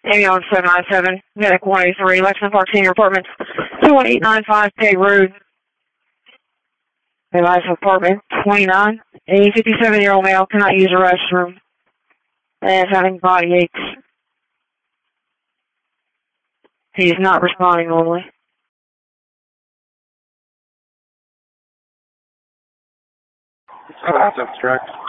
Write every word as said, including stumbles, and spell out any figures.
Amy on seven nine seven, Medic one eighty-three, Lexington Park Senior Apartments, two one eight nine five Peg Road. Advice apartment twenty-nine, a fifty-seven-year-old male cannot use the restroom and is having body aches. He is not responding normally. Oh, that's abstract.